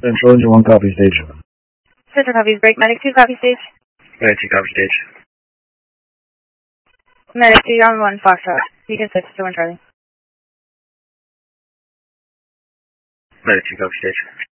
Central Engine 1, copy stage. Central copies, break. Medic 2, copy stage. Medic 2, copy stage. Medic 2, you're on 1, Foxtrot. Beacon 6, 2-1 Charlie. Medic 2, copy stage.